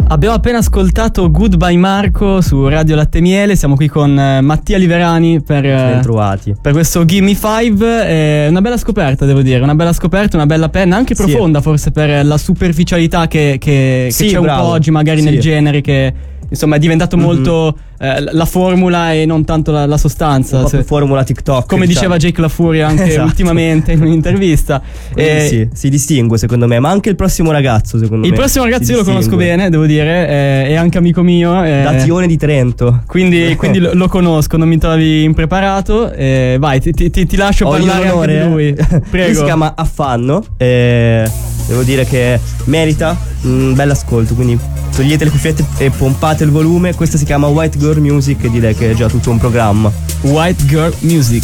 Abbiamo appena ascoltato Goodbye Marco su Radio Latte Miele. Siamo qui con Mattia Liverani per questo Gimme Five. Una bella scoperta, devo dire, una bella scoperta, una bella penna, anche profonda forse per la superficialità che c'è un po' oggi magari nel genere, che insomma è diventato molto la formula e non tanto la sostanza. Un po' più formula TikTok, come diceva Jake La Furia anche ultimamente in un'intervista. Si distingue secondo me, ma anche il prossimo ragazzo secondo me. Il prossimo ragazzo io lo conosco bene, devo dire, è anche amico mio. Da Tione di Trento. Quindi lo conosco, non mi trovi impreparato. Vai, ti lascio parlare anche di lui. Prego. Lui si chiama Affanno. Devo dire che merita un bel ascolto, quindi togliete le cuffiette e pompate il volume. Questa si chiama White Girl Music e direi che è già tutto un programma. White Girl Music.